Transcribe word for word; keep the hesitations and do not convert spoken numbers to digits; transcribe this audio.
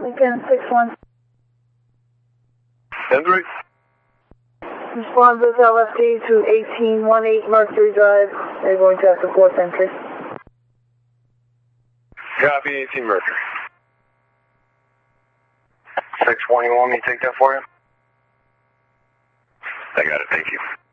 Lincoln six one. Hendricks? Respond with L F D to eighteen eighteen Mercury Drive. They're going to have the fourth entry. Copy, eighteen Mercury. six one, you want me to take that for you? I got it, thank you.